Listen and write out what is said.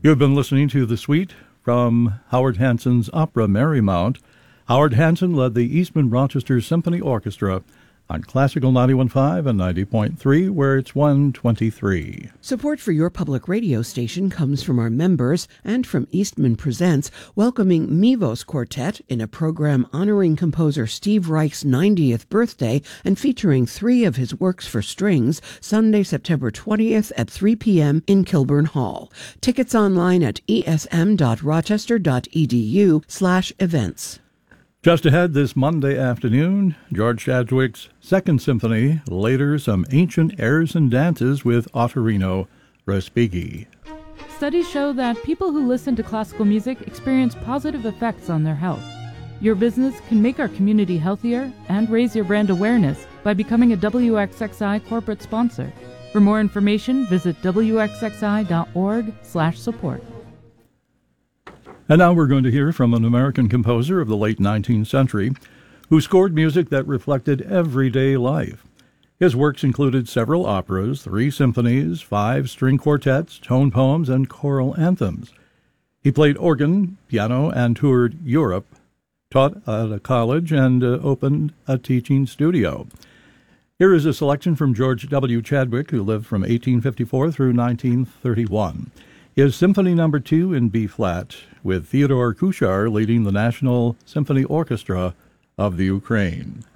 You've been listening to The Suite from Howard Hanson's opera Marymount. Howard Hanson led the Eastman Rochester Symphony Orchestra on Classical 91.5 and 90.3, where it's 1:23. Support for your public radio station comes from our members and from Eastman Presents, welcoming Mivos Quartet in a program honoring composer Steve Reich's 90th birthday and featuring 3 of his works for strings, Sunday, September 20th at 3 p.m. in Kilburn Hall. Tickets online at esm.rochester.edu/events. Just ahead this Monday afternoon, George Chadwick's Second Symphony, later some ancient airs and dances with Ottorino Respighi. Studies show that people who listen to classical music experience positive effects on their health. Your business can make our community healthier and raise your brand awareness by becoming a WXXI corporate sponsor. For more information, visit wxxi.org/support. And now we're going to hear from an American composer of the late 19th century who scored music that reflected everyday life. His works included several operas, 3 symphonies, 5 string quartets, tone poems, and choral anthems. He played organ, piano, and toured Europe, taught at a college, and opened a teaching studio. Here is a selection from George W. Chadwick, who lived from 1854 through 1931. His Symphony No. 2 in B-flat, with Theodore Kuchar leading the National Symphony Orchestra of the Ukraine.